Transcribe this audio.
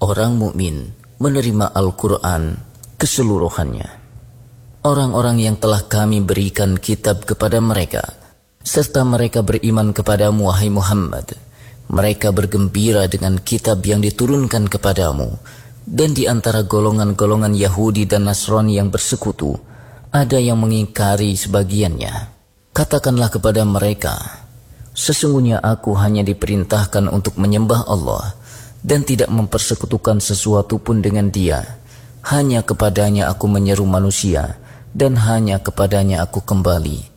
orang mukmin menerima Al-Quran keseluruhannya. Orang-orang yang telah kami berikan kitab kepada mereka, serta mereka beriman kepadamu wahai Muhammad, mereka bergembira dengan kitab yang diturunkan kepadamu. Dan di antara golongan-golongan Yahudi dan Nasrani yang bersekutu, ada yang mengingkari sebagiannya. Katakanlah kepada mereka, sesungguhnya aku hanya diperintahkan untuk menyembah Allah dan tidak mempersekutukan sesuatu pun dengan Dia. Hanya kepadanya aku menyeru manusia dan hanya kepadanya aku kembali.